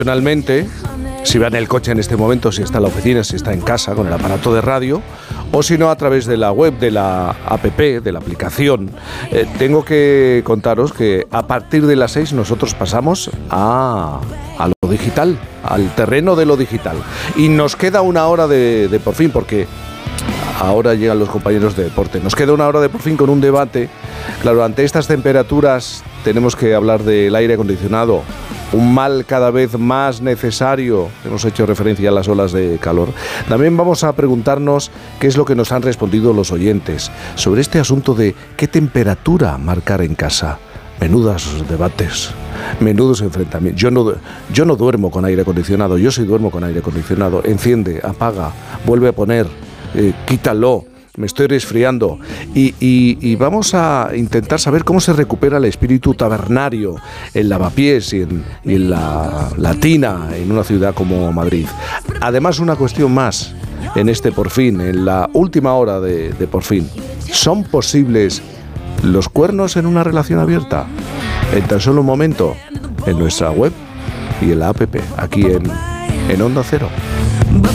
Personalmente, si va en el coche en este momento, si está en la oficina, si está en casa con el aparato de radio, o si no a través de la web, de la app, de la aplicación, tengo que contaros que a partir de las 6 nosotros pasamos a lo digital, al terreno de lo digital. Y nos queda una hora de por fin, porque ahora llegan los compañeros de deporte. Nos queda una hora de por fin con un debate. Claro, ante estas temperaturas tenemos que hablar del aire acondicionado, un mal cada vez más necesario. Hemos hecho referencia a las olas de calor. También vamos a preguntarnos qué es lo que nos han respondido los oyentes sobre este asunto de qué temperatura marcar en casa. Menudos debates, menudos enfrentamientos. Yo no duermo con aire acondicionado, yo sí duermo con aire acondicionado. Enciende, apaga, vuelve a poner, quítalo. Me estoy resfriando y vamos a intentar saber cómo se recupera el espíritu tabernario en Lavapiés y en la Latina, en una ciudad como Madrid. Además, una cuestión más en este Por Fin, en la última hora de Por Fin. ¿Son posibles los cuernos en una relación abierta? En tan solo un momento, en nuestra web y en la app, aquí en Onda Cero.